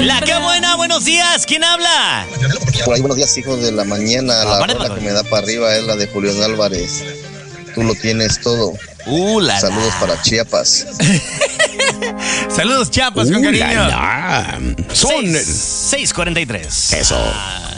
La que buena, buenos días, ¿quién habla? Por ahí, buenos días, hijos de la mañana. La rola que me da para arriba es la de Julián Álvarez. Tú lo tienes todo. Saludos para Chiapas. Saludos, Chiapas, con cariño. Son 6:43. Eso.